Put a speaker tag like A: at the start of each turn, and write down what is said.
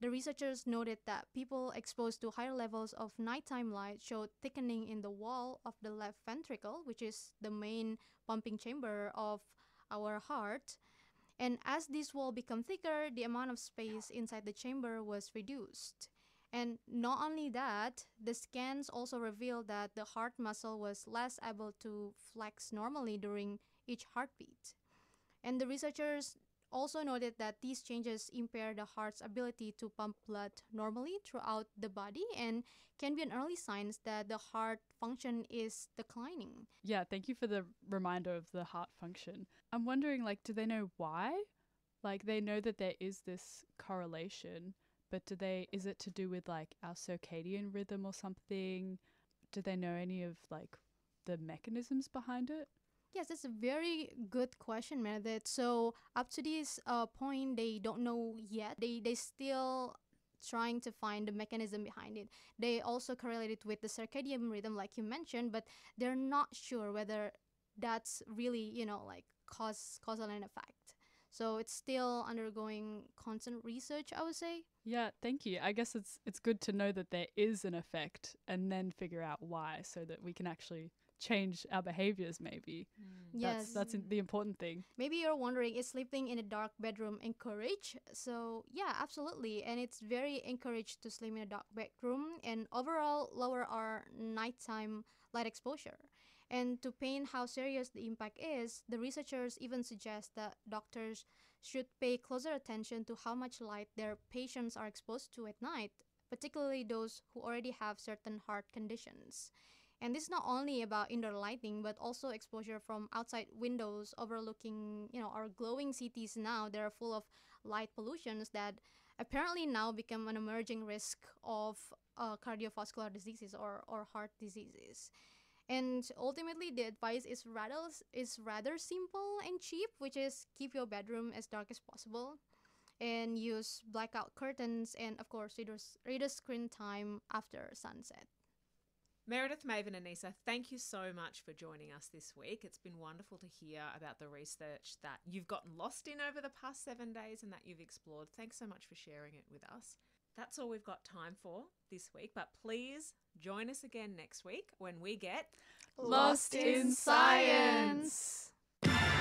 A: the researchers noted that people exposed to higher levels of nighttime light showed thickening in the wall of the left ventricle, which is the main pumping chamber of our heart. And as this wall became thicker, the amount of space inside the chamber was reduced. And not only that, the scans also revealed that the heart muscle was less able to flex normally during each heartbeat. And the researchers also noted that these changes impair the heart's ability to pump blood normally throughout the body and can be an early sign that the heart function is declining.
B: Yeah, thank you for the reminder of the heart function. I'm wondering, like, do they know why? Like, they know that there is this correlation, but is it to do with like our circadian rhythm or something? Do they know any of like the mechanisms behind it?
A: Yes, that's a very good question, Meredith. So up to this point, they don't know yet. They still trying to find the mechanism behind it. They also correlate it with the circadian rhythm, like you mentioned, but they're not sure whether that's really like causal and effect. So it's still undergoing constant research, I would say.
B: Yeah, thank you. I guess it's good to know that there is an effect and then figure out why so that we can actually change our behaviors maybe.
A: Yes.
B: That's the important thing.
A: Maybe you're wondering, is sleeping in a dark bedroom encouraged? So, yeah, absolutely. And it's very encouraged to sleep in a dark bedroom and overall lower our nighttime light exposure. And to paint how serious the impact is, the researchers even suggest that doctors should pay closer attention to how much light their patients are exposed to at night, particularly those who already have certain heart conditions. And this is not only about indoor lighting, but also exposure from outside windows overlooking, our glowing cities now. They're full of light pollutions that apparently now become an emerging risk of cardiovascular diseases or heart diseases. And ultimately, the advice is rather simple and cheap, which is keep your bedroom as dark as possible and use blackout curtains and, of course, reduce screen time after sunset.
C: Meredith, Maven and Nisa, thank you so much for joining us this week. It's been wonderful to hear about the research that you've gotten lost in over the past 7 days and that you've explored. Thanks so much for sharing it with us. That's all we've got time for this week, but please join us again next week when we get
A: Lost in Science!